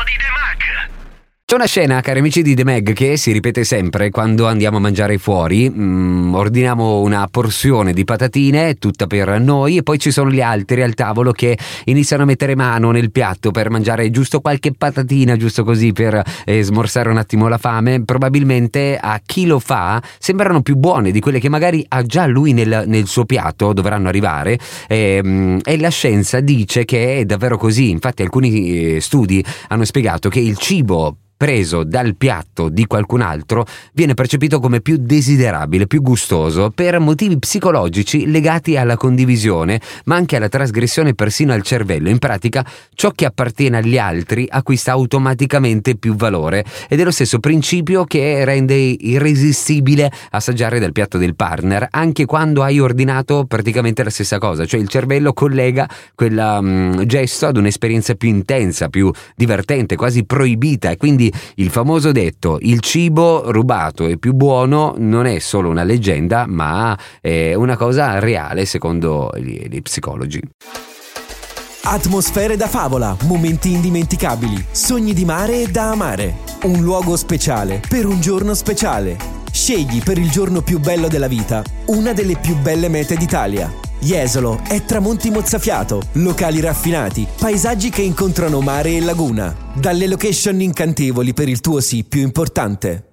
di The Mag. C'è una scena, cari amici di The Mag, che si ripete sempre quando andiamo a mangiare fuori. Ordiniamo una porzione di patatine, tutta per noi, e poi ci sono gli altri al tavolo che iniziano a mettere mano nel piatto per mangiare giusto qualche patatina, giusto così per smorzare un attimo la fame. Probabilmente a chi lo fa sembrano più buone di quelle che magari ha già lui nel suo piatto, dovranno arrivare, e la scienza dice che è davvero così. Infatti alcuni studi hanno spiegato che il cibo preso dal piatto di qualcun altro viene percepito come più desiderabile, più gustoso, per motivi psicologici legati alla condivisione, ma anche alla trasgressione persino al cervello. In pratica, ciò che appartiene agli altri acquista automaticamente più valore, ed è lo stesso principio che rende irresistibile assaggiare dal piatto del partner, anche quando hai ordinato praticamente la stessa cosa. Cioè il cervello collega quel gesto ad un'esperienza più intensa, più divertente, quasi proibita, e quindi il famoso detto "il cibo rubato è più buono" non è solo una leggenda, ma è una cosa reale secondo gli psicologi. Atmosfere da favola, momenti indimenticabili, sogni di mare da amare. Un luogo speciale per un giorno speciale. Scegli per il giorno più bello della vita una delle più belle mete d'Italia. Jesolo è tramonti mozzafiato, locali raffinati, paesaggi che incontrano mare e laguna. Dalle location incantevoli per il tuo sì più importante.